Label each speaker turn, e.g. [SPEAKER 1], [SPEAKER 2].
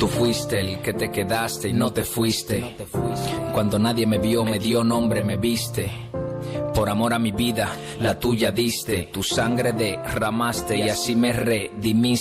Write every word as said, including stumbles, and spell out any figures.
[SPEAKER 1] Tú fuiste el que te quedaste y no te fuiste. Cuando nadie me vio, me dio nombre, me viste. Por amor a mi vida, la tuya diste. Tu sangre derramaste y así me redimiste.